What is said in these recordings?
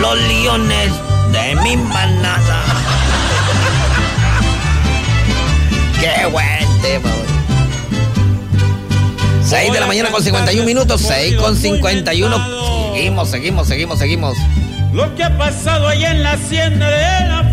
los leones de mi manada. ¡Qué buen tema! 6 de la mañana con 51 minutos, 6 con 51. Seguimos. Lo que ha pasado allá en la hacienda de la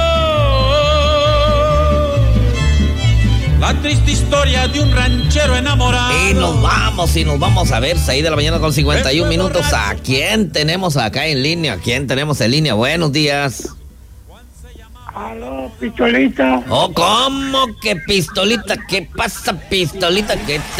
Flor, la triste historia de un ranchero enamorado. Y nos vamos a ver, 6 de la mañana con 51 minutos. ¿A quién tenemos acá en línea? ¿Quién tenemos en línea? Buenos días. Aló, pistolita. Oh, ¿cómo que pistolita? ¿Qué pasa, pistolita?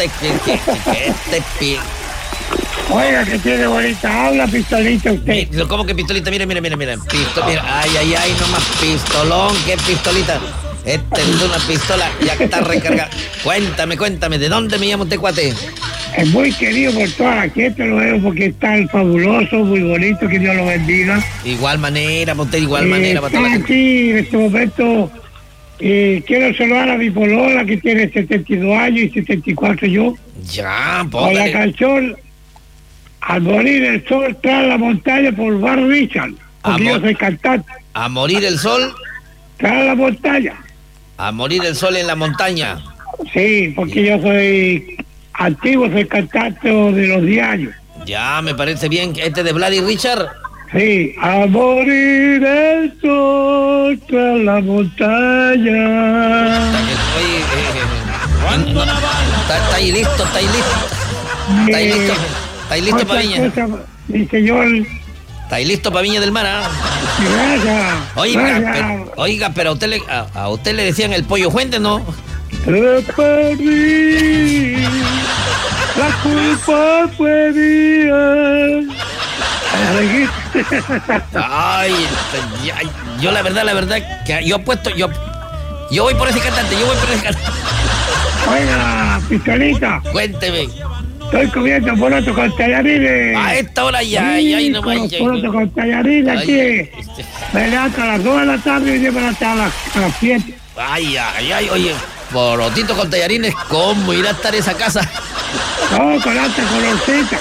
Oiga, que tiene bonita. Habla, pistolita, usted. ¿Cómo que pistolita? Mira. Mira. Ay, nomás pistolón. ¿Qué pistolita? Esta es una pistola, ya está recargada. Cuéntame, ¿de dónde me llama usted, cuate? Es muy querido por toda la gente, lo veo porque está fabuloso, muy bonito, que Dios lo bendiga. Igual manera, para usted, igual manera. Para estoy aquí en este momento, quiero saludar a mi polola que tiene 72 años y 74 yo. Ya, con la canción Al morir el sol tras la montaña por Bar Richard, porque yo soy cantante. A morir el sol tras la montaña. A morir el sol en la montaña. Sí, porque yo soy antiguo, soy cantante de los 10 años. Ya, me parece bien. ¿Este de Vlad y Richard? Sí. A morir el sol tras la montaña. Está ahí listo. ¿Estáis listo para Viña? Mi señor. ¿Estáis listo para Viña del Mar? Oiga, pero a usted le decían el pollo fuente, ¿no? Te perdí, la culpa fue mía. Ay, yo la verdad que yo voy por ese cantante, Oiga, pistolita. Cuénteme. Estoy comiendo poroto con tallarines. A esta hora ya, no manches. Poroto con tallarines aquí. Me levanto a las 2 de la tarde y llevo hasta las 7. Ay, oye, porotito con tallarines, ¿cómo irá a estar esa casa? No, con alta colorcita.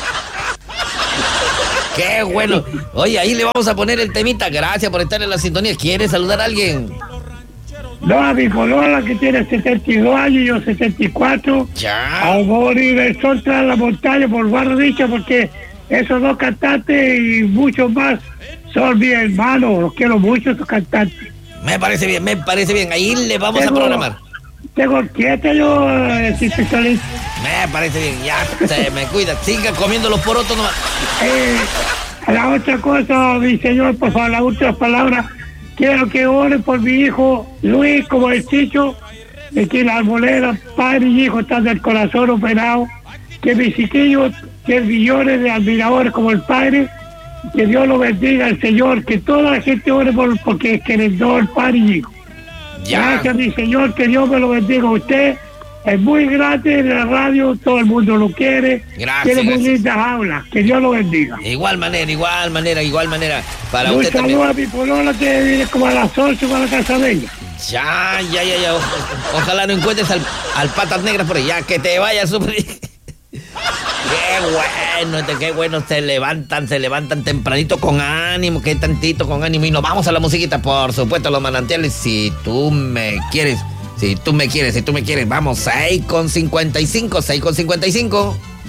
Qué bueno. Oye, ahí le vamos a poner el temita. Gracias por estar en la sintonía. ¿Quiere saludar a alguien? No, a mi polola que tiene 72 años y yo 74. Ya. A morir el sol tras la montaña por Bar Richard, porque esos dos cantantes y muchos más son mis hermanos. Los quiero mucho, esos cantantes. Me parece bien. Ahí le vamos a programar. Tengo quieto yo, pistolita. Me parece bien, ya se me cuida. Siga comiendo los porotos nomás. La otra cosa, mi señor, por favor, las últimas palabras. Quiero que ore por mi hijo Luis, como el Chicho, de que la arbolera, padre y hijo están del corazón operado. Que mi chiquillo tiene millones de admiradores como el padre. Que Dios lo bendiga, el Señor. Que toda la gente ore porque es querendón, padre y hijo. Ya. Gracias, mi señor, que Dios me lo bendiga a usted. Es muy grande en la radio, todo el mundo lo quiere. Gracias. Tiene muy lindas aulas, que Dios lo bendiga. Igual manera. Para un usted saludo también. a mi polola que viene como a las 8 para la casa de ella. Ya. Ojalá no encuentres al Patas Negras por ahí. Ya, que te vaya súper. Qué bueno, se levantan tempranito con ánimo, y nos vamos a la musiquita, por supuesto, a los manantiales, si tú me quieres, vamos, 6 con 55.